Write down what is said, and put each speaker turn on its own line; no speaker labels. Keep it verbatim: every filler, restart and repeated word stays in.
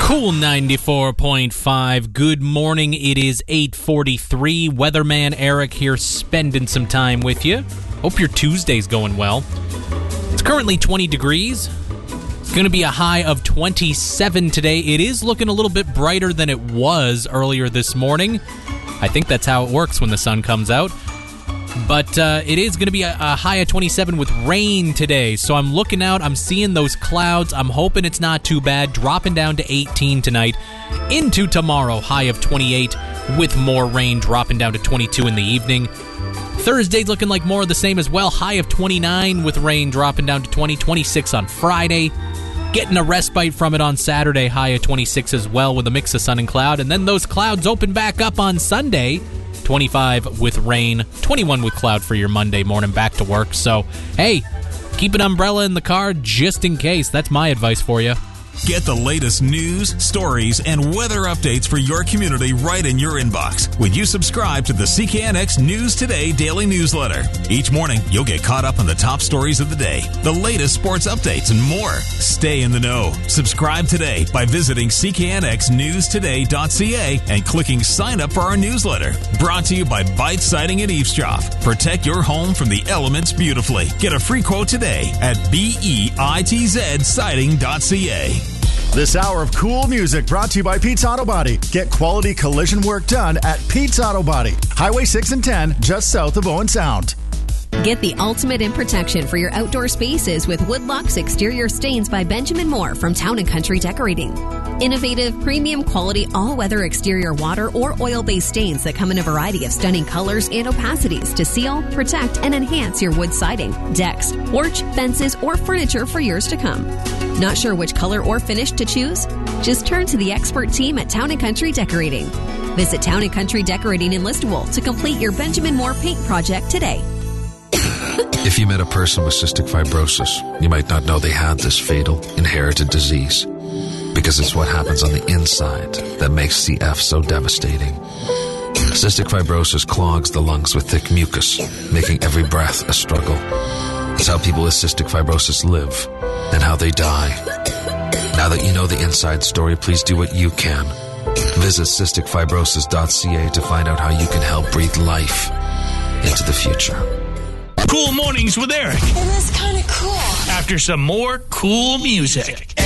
Cool ninety-four point five. Good morning. It is eight forty-three. Weatherman Eric here, spending some time with you. Hope your Tuesday's going well. It's currently twenty degrees. It's going to be a high of twenty-seven today. It is looking a little bit brighter than it was earlier this morning. I think that's how it works when the sun comes out. But uh, it is going to be a, a high of twenty-seven with rain today. So I'm looking out. I'm seeing those clouds. I'm hoping it's not too bad. Dropping down to eighteen tonight. Into tomorrow, high of twenty-eight with more rain. Dropping down to twenty-two in the evening. Thursday's looking like more of the same as well. High of twenty-nine with rain. Dropping down to twenty. twenty-six on Friday. Getting a respite from it on Saturday. High of twenty-six as well with a mix of sun and cloud. And then those clouds open back up on Sunday. twenty-five with rain, twenty-one with cloud for your Monday morning back to work. So, hey, keep an umbrella in the car just in case. That's my advice for you.
Get the latest news, stories, and weather updates for your community right in your inbox when you subscribe to the C K N X News Today daily newsletter. Each morning, you'll get caught up on the top stories of the day, the latest sports updates, and more. Stay in the know. Subscribe today by visiting c k n x news today dot c a and clicking sign up for our newsletter. Brought to you by Bite Siding and Eavesdrop. Protect your home from the elements beautifully. Get a free quote today at bitz siding dot c a.
This hour of cool music brought to you by Pete's Auto Body. Get quality collision work done at Pete's Auto Body. Highway six and ten, just south of Owen Sound.
Get the ultimate in protection for your outdoor spaces with Woodlock's Exterior Stains by Benjamin Moore from Town and Country Decorating. Innovative, premium quality, all-weather exterior water or oil-based stains that come in a variety of stunning colors and opacities to seal, protect, and enhance your wood siding, decks, porch, fences, or furniture for years to come. Not sure which color or finish to choose? Just turn to the expert team at Town and Country Decorating. Visit Town and Country Decorating in Listowel to complete your Benjamin Moore paint project today.
If you met a person with cystic fibrosis, you might not know they had this fatal, inherited disease. Because it's what happens on the inside that makes C F so devastating. Cystic fibrosis clogs the lungs with thick mucus, making every breath a struggle. It's how people with cystic fibrosis live and how they die. Now that you know the inside story, please do what you can. Visit cystic fibrosis dot c a to find out how you can help breathe life into the future.
Cool Mornings with Eric.
It was kind of cool.
After some more cool music.